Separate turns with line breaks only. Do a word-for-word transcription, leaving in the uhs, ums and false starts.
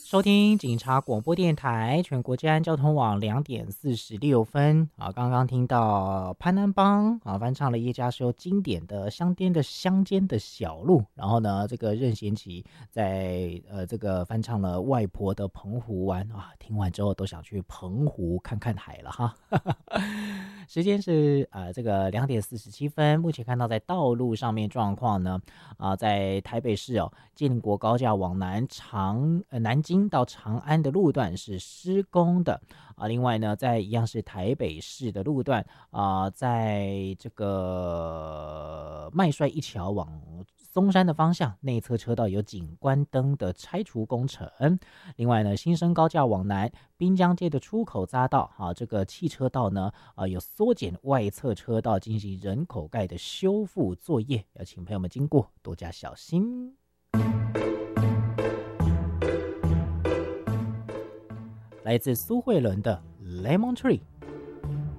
收听警察广播电台全国治安交通网两点四十六分啊，刚刚听到潘安邦啊翻唱了叶家修经典的乡间的乡间的小路，然后呢，这个任贤齐在呃这个翻唱了外婆的澎湖湾啊，听完之后都想去澎湖看看海了哈。时间是呃这个两点四十七分，目前看到在道路上面状况呢啊，在台北市哦建国高架往南长呃南京到长安的路段是施工的啊，另外呢，在一样是台北市的路段啊，在这个麦帅一桥往松山的方向内侧车道有景观灯的拆除工程。另外呢，新生高架往南滨江街的出口匝道啊，这个汽车道呢啊有缩减外侧车道进行人口盖的修复作业，要请朋友们经过多加小心。来自苏慧伦的 Lemon Tree。